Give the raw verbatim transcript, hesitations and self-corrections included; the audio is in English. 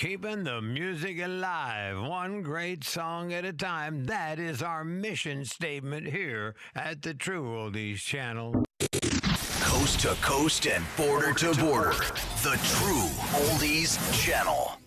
Keeping the music alive, one great song at a time. That is our mission statement here at the True Oldies channel. Coast to coast and border to border. The True Oldies channel.